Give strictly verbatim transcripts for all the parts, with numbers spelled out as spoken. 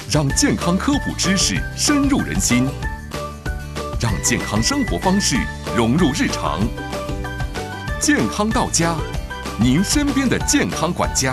让健康科普知识深入人心，让健康生活方式融入日常。健康到家，您身边的健康管家。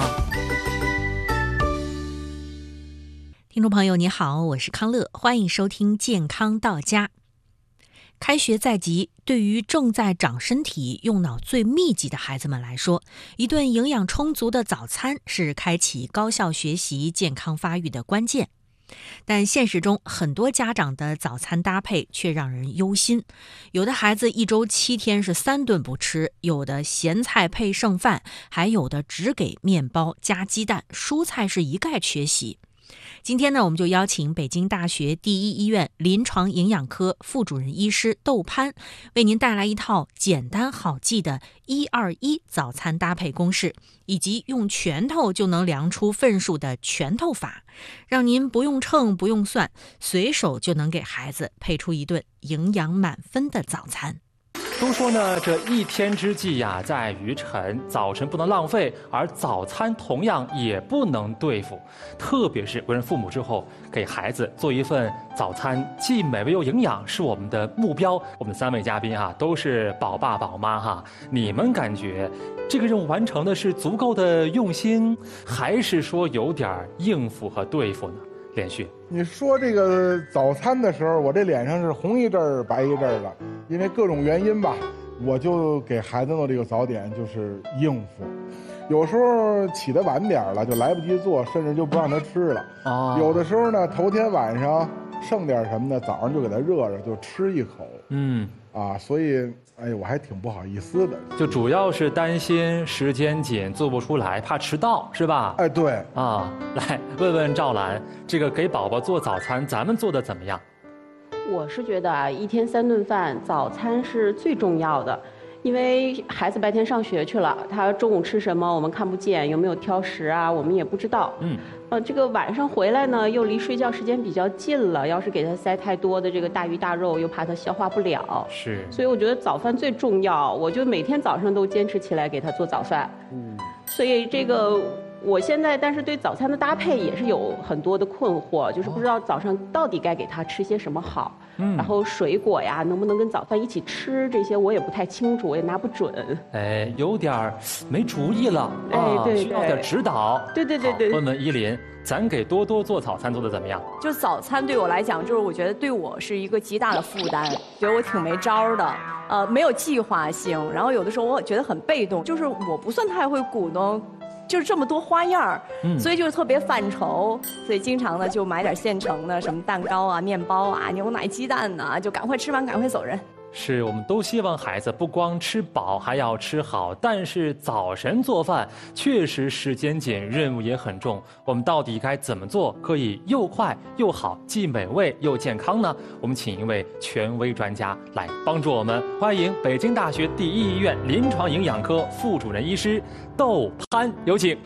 听众朋友你好，我是康乐，欢迎收听健康到家。开学在即，对于正在长身体、用脑最密集的孩子们来说，一顿营养充足的早餐是开启高效学习、健康发育的关键。但现实中，很多家长的早餐搭配却让人忧心。有的孩子一周七天是三顿不吃，有的咸菜配剩饭，还有的只给面包加鸡蛋，蔬菜是一概缺席。今天呢，我们就邀请北京大学第一医院临床营养科副主任医师窦潘，为您带来一套简单好记的一二一早餐搭配公式，以及用拳头就能量出份数的拳头法，让您不用称不用算，随手就能给孩子配出一顿营养满分的早餐。 都说呢，这一天之计呀，在于晨，早晨不能浪费，而早餐同样也不能对付。特别是为人父母之后，给孩子做一份早餐，既美味又营养，是我们的目标。我们三位嘉宾哈，都是宝爸宝妈哈，你们感觉这个任务完成的是足够的用心，还是说有点应付和对付呢？连续， 你说这个早餐的时候，我这脸上是红一阵儿白一阵儿的，因为各种原因吧，我就给孩子弄这个早点就是应付。有时候起得晚点了，就来不及做，甚至就不让他吃了。哦，有的时候呢，头天晚上剩点什么的，早上就给他热热，就吃一口。嗯，啊，所以。哎，我还挺不好意思的， 就主要是担心时间紧做不出来，怕迟到，是吧？ 哎，对啊，来问问赵兰，这个给宝宝做早餐，咱们做的怎么样？ 我是觉得啊，一天三顿饭，早餐是最重要的，因为孩子白天上学去了，他中午吃什么我们看不见，有没有挑食啊，我们也不知道。嗯。呃，这个晚上回来呢，又离睡觉时间比较近了，要是给他塞太多的这个大鱼大肉，又怕他消化不了。 是。 所以我觉得早饭最重要，我就每天早上都坚持起来给他做早饭。嗯。所以这个我现在，但是对早餐的搭配也是有很多的困惑，就是不知道早上到底该给他吃些什么好。嗯。然后水果呀，能不能跟早饭一起吃，这些我也不太清楚，我也拿不准。 哎，有点没主意了。 哎，对对。 需要点指导。 对对对对。 问问依林。咱给多多做早餐做的怎么样？ 就早餐对我来讲，就是我觉得对我是一个极大的负担，觉得我挺没招的，呃，没有计划性，然后有的时候我觉得很被动，就是我不算太会鼓弄，就是这么多花样，嗯，所以就是特别犯愁，所以经常呢就买点现成的，什么蛋糕啊、面包啊、牛奶、鸡蛋呐、啊，就赶快吃完赶快走人。 是我们都希望孩子不光吃饱，还要吃好。但是早晨做饭确实时间紧，任务也很重。我们到底该怎么做，可以又快又好，既美味又健康呢？我们请一位权威专家来帮助我们，欢迎北京大学第一医院临床营养科副主任医师窦潘，有请。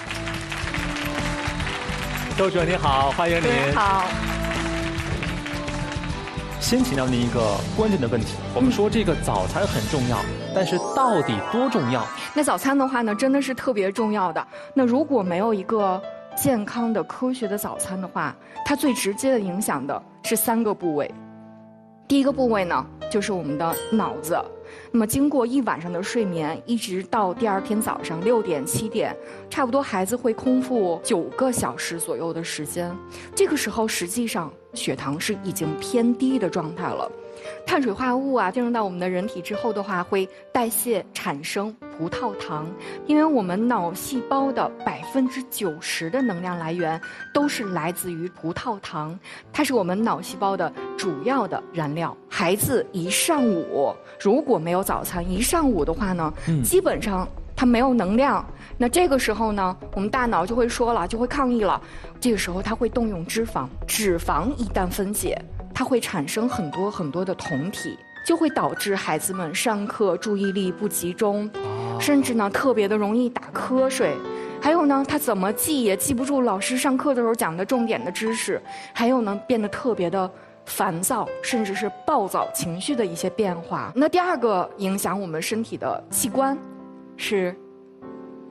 窦主任您好，欢迎您。 您好。 先请教您一个关键的问题，我们说这个早餐很重要，但是到底多重要？ 那早餐的话呢，真的是特别重要的。那如果没有一个健康的、科学的早餐的话，它最直接的影响的是三个部位。第一个部位呢，就是我们的脑子。那么经过一晚上的睡眠，一直到第二天早上六点、七点，差不多孩子会空腹九个小时左右的时间。这个时候，实际上血糖是已经偏低的状态了。碳水化合物啊，进入到我们的人体之后的话，会代谢产生葡萄糖，因为我们脑细胞的百分之九十的能量来源都是来自于葡萄糖，它是我们脑细胞的主要的燃料。孩子一上午如果没有早餐，一上午的话呢，嗯、基本上他没有能量。那这个时候呢，我们大脑就会说了，就会抗议了。这个时候它会动用脂肪，脂肪一旦分解，它会产生很多很多的酮体，就会导致孩子们上课注意力不集中，甚至呢特别的容易打瞌睡。还有呢，他怎么记也记不住老师上课的时候讲的重点的知识。还有呢，变得特别的烦躁，甚至是暴躁情绪的一些变化。那第二个影响我们身体的器官是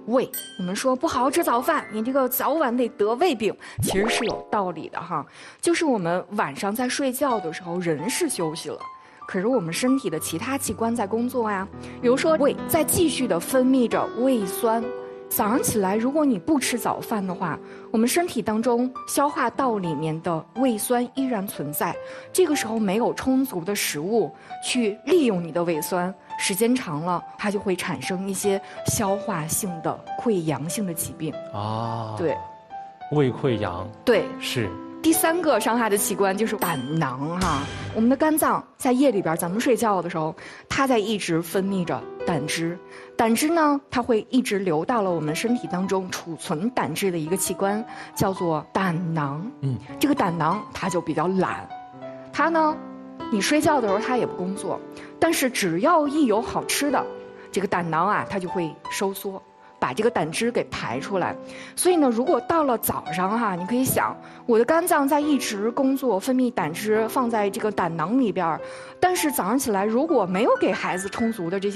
胃。我们说不好好吃早饭，你这个早晚得得胃病，其实是有道理的哈。就是我们晚上在睡觉的时候，人是休息了，可是我们身体的其他器官在工作呀。比如说胃在继续的分泌着胃酸。早上起来，如果你不吃早饭的话，我们身体当中消化道里面的胃酸依然存在。这个时候没有充足的食物去利用你的胃酸，时间长了，它就会产生一些消化性的溃疡性的疾病。 啊， 对， 胃溃疡， 对， 是。 第三个伤害的器官就是胆囊哈，我们的肝脏在夜里边咱们睡觉的时候，它在一直分泌着胆汁，胆汁呢，它会一直流到了我们身体当中储存胆汁的一个器官，叫做胆囊。嗯，这个胆囊它就比较懒，它呢，你睡觉的时候它也不工作，但是只要一有好吃的，这个胆囊啊，它就会收缩。把这个胆汁给排出来，所以呢，如果到了早上哈，你可以想，我的肝脏在一直工作，分泌胆汁放在这个胆囊里边，但是早上起来如果没有给孩子充足的这些